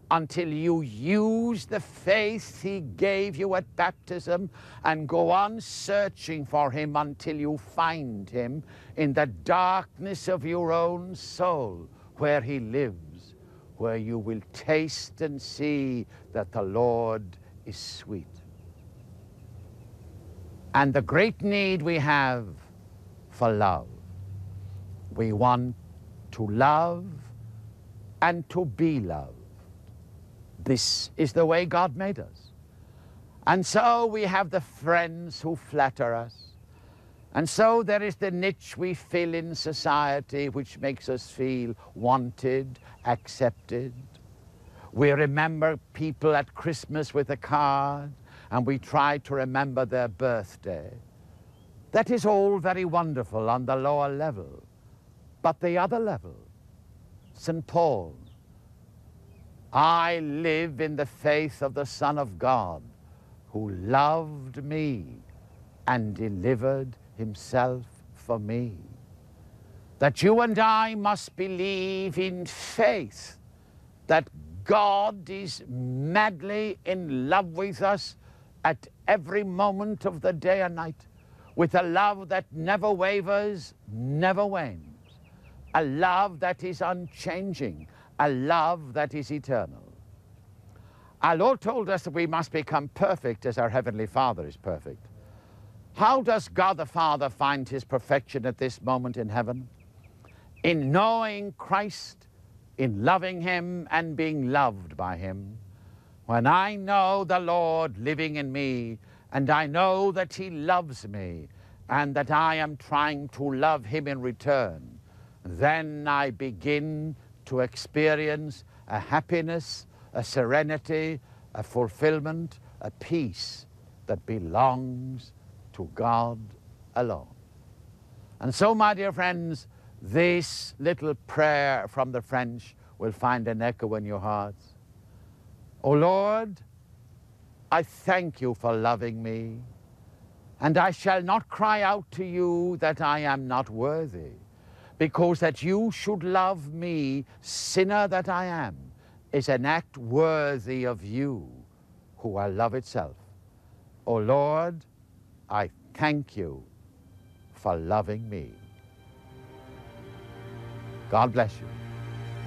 until you use the faith he gave you at baptism and go on searching for him until you find him in the darkness of your own soul, where he lives, where you will taste and see that the Lord is sweet. And the great need we have for love. We want to love and to be loved. This is the way God made us. And so we have the friends who flatter us. And so there is the niche we fill in society which makes us feel wanted, accepted. We remember people at Christmas with a card, and we try to remember their birthday. That is all very wonderful on the lower level. But the other level, St. Paul, I live in the faith of the Son of God, who loved me and delivered himself for me. That you and I must believe in faith that God is madly in love with us at every moment of the day and night, with a love that never wavers, never wanes, a love that is unchanging, a love that is eternal. Our Lord told us that we must become perfect as our Heavenly Father is perfect. How does God the Father find his perfection at this moment in heaven? In knowing Christ, in loving him and being loved by him. When I know the Lord living in me, and I know that he loves me, and that I am trying to love him in return, then I begin to experience a happiness, a serenity, a fulfillment, a peace that belongs to God alone. And so, my dear friends, this little prayer from the French will find an echo in your hearts. O Lord, I thank you for loving me, and I shall not cry out to you that I am not worthy, because that you should love me, sinner that I am, is an act worthy of you, who are love itself. O Lord, I thank you for loving me. God bless you.